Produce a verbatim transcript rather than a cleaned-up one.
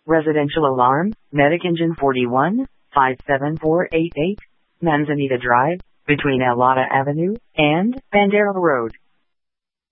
Residential alarm, Medic Engine forty-one, five seven four eight eight, Manzanita Drive, between Elada Avenue and Bandera Road.